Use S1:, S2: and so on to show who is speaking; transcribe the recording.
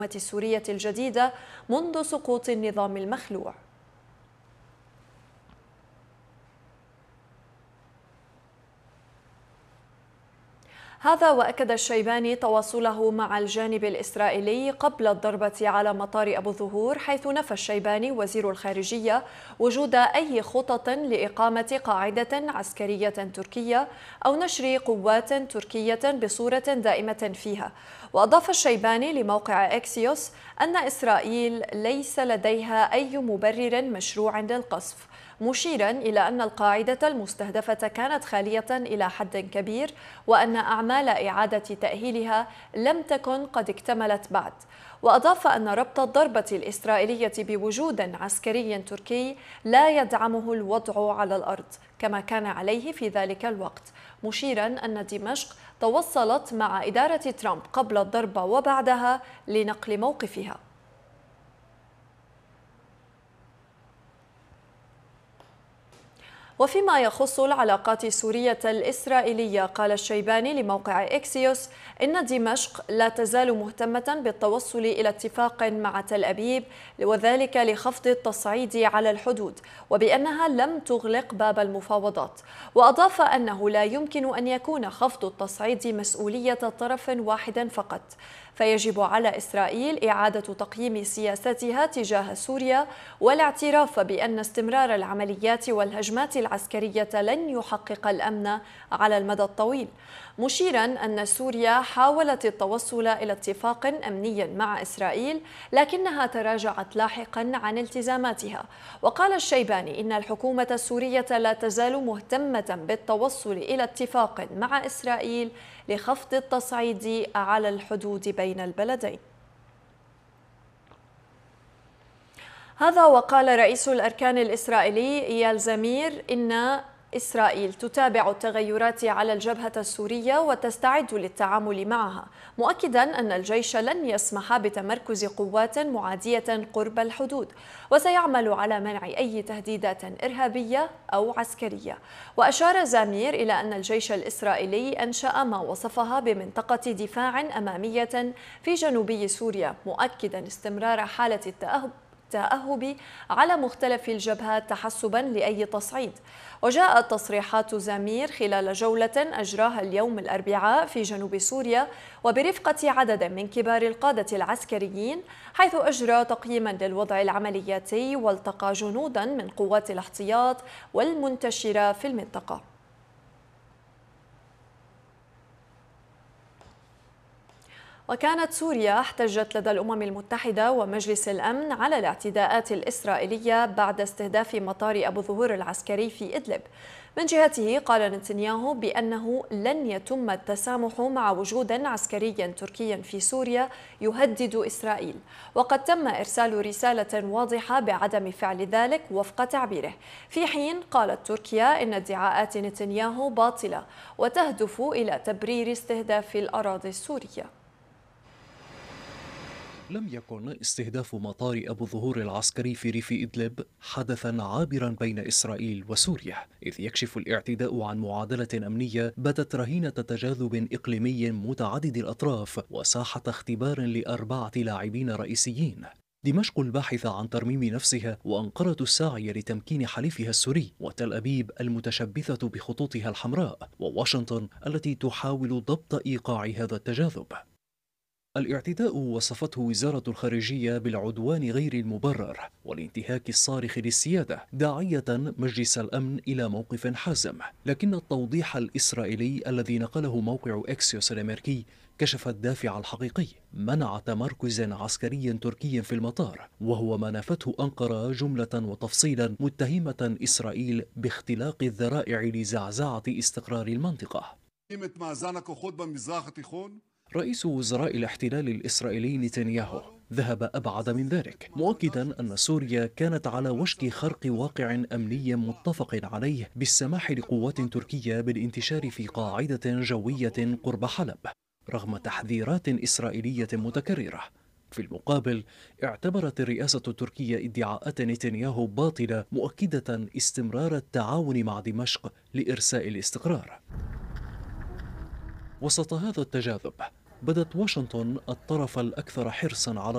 S1: السورية الجديدة منذ سقوط النظام المخلوع. هذا وأكد الشيباني تواصله مع الجانب الإسرائيلي قبل الضربة على مطار أبو ظهور، حيث نفى الشيباني وزير الخارجية وجود أي خطط لإقامة قاعدة عسكرية تركية أو نشر قوات تركية بصورة دائمة فيها. وأضاف الشيباني لموقع إكسيوس أن إسرائيل ليس لديها أي مبرر مشروع للقصف، مشيرا إلى أن القاعدة المستهدفة كانت خالية إلى حد كبير، وأن أعمال إعادة تأهيلها لم تكن قد اكتملت بعد. وأضاف أن ربط الضربة الإسرائيلية بوجود عسكري تركي لا يدعمه الوضع على الأرض كما كان عليه في ذلك الوقت، مشيرا أن دمشق توصلت مع إدارة ترامب قبل الضربة وبعدها لنقل موقفها. وفيما يخص العلاقات السورية الإسرائيلية، قال الشيباني لموقع إكسيوس إن دمشق لا تزال مهتمة بالتوصل إلى اتفاق مع تل أبيب، وذلك لخفض التصعيد على الحدود، وبأنها لم تغلق باب المفاوضات. وأضاف أنه لا يمكن أن يكون خفض التصعيد مسؤولية طرف واحد فقط، فيجب على إسرائيل إعادة تقييم سياستها تجاه سوريا والاعتراف بأن استمرار العمليات والهجمات العسكرية لن يحقق الأمن على المدى الطويل، مشيرا أن سوريا حاولت التوصل إلى اتفاق أمني مع إسرائيل لكنها تراجعت لاحقا عن التزاماتها. وقال الشيباني إن الحكومة السورية لا تزال مهتمة بالتوصل إلى اتفاق مع إسرائيل لخفض التصعيد على الحدود بين البلدين. هذا وقال رئيس الأركان الإسرائيلي إيال زمير إن إسرائيل تتابع التغيرات على الجبهة السورية وتستعد للتعامل معها، مؤكدا أن الجيش لن يسمح بتمركز قوات معادية قرب الحدود، وسيعمل على منع أي تهديدات إرهابية أو عسكرية. وأشار زمير إلى أن الجيش الإسرائيلي أنشأ ما وصفها بمنطقة دفاع أمامية في جنوبي سوريا، مؤكدا استمرار حالة التأهب على مختلف الجبهات تحسبا لأي تصعيد. وجاءت تصريحات زمير خلال جولة أجراها اليوم الأربعاء في جنوب سوريا وبرفقة عدد من كبار القادة العسكريين، حيث أجرى تقييما للوضع العملياتي والتقى جنودا من قوات الاحتياط والمنتشرة في المنطقة. وكانت سوريا احتجت لدى الأمم المتحدة ومجلس الأمن على الاعتداءات الإسرائيلية بعد استهداف مطار أبو ظهور العسكري في إدلب. من جهته قال نتنياهو بأنه لن يتم التسامح مع وجود عسكري تركي في سوريا يهدد إسرائيل، وقد تم إرسال رسالة واضحة بعدم فعل ذلك وفق تعبيره، في حين قالت تركيا إن ادعاءات نتنياهو باطلة وتهدف إلى تبرير استهداف الأراضي السورية.
S2: لم يكن استهداف مطار أبو ظهور العسكري في ريف إدلب حدثا عابرا بين إسرائيل وسوريا، إذ يكشف الاعتداء عن معادلة أمنية باتت رهينة تجاذب إقليمي متعدد الأطراف وساحة اختبار ل4 لاعبين رئيسيين: دمشق الباحثة عن ترميم نفسها، وأنقرة الساعية لتمكين حليفها السوري، وتل أبيب المتشبثة بخطوطها الحمراء، وواشنطن التي تحاول ضبط إيقاع هذا التجاذب. الاعتداء وصفته وزارة الخارجية بالعدوان غير المبرر والانتهاك الصارخ للسيادة، داعية مجلس الأمن إلى موقف حازم. لكن التوضيح الإسرائيلي الذي نقله موقع إكسيوس الأمريكي كشف الدافع الحقيقي: منع تمركز عسكري تركي في المطار، وهو ما نفته أنقرة جملة وتفصيلا، متهمة إسرائيل باختلاق الذرائع لزعزعة استقرار المنطقة. رئيس وزراء الاحتلال الإسرائيلي نتنياهو ذهب أبعد من ذلك، مؤكدا أن سوريا كانت على وشك خرق واقع أمني متفق عليه بالسماح لقوات تركية بالانتشار في قاعدة جوية قرب حلب رغم تحذيرات إسرائيلية متكررة. في المقابل، اعتبرت الرئاسة التركية ادعاءات نتنياهو باطلة، مؤكدة استمرار التعاون مع دمشق لإرساء الاستقرار. وسط هذا التجاذب، بدت واشنطن الطرف الأكثر حرصا على